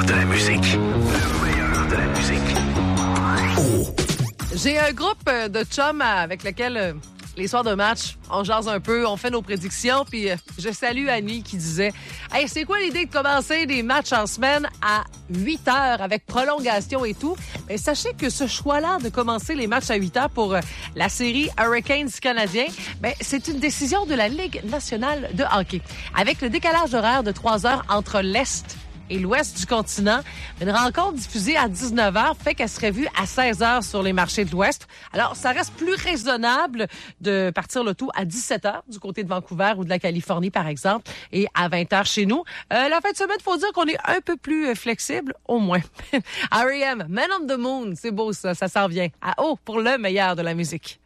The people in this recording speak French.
de la musique. Le meilleur de la musique. Oh. J'ai un groupe de chums avec lequel les soirs de match, on jase un peu, on fait nos prédictions, puis je salue Annie qui disait « Hey, c'est quoi l'idée de commencer des matchs en semaine à 8 heures avec prolongation et tout? » Mais sachez que ce choix-là de commencer les matchs à 8 heures pour la série Hurricanes canadien, c'est une décision de la Ligue nationale de hockey. Avec le décalage horaire de 3 heures entre l'Est et l'ouest du continent. Une rencontre diffusée à 19h fait qu'elle serait vue à 16h sur les marchés de l'ouest. Alors, ça reste plus raisonnable de partir le tout à 17h du côté de Vancouver ou de la Californie, par exemple, et à 20h chez nous. La fin de semaine, il faut dire qu'on est un peu plus flexible, au moins. R.E.M., Man on the Moon, c'est beau ça s'en vient. À haut pour le meilleur de la musique.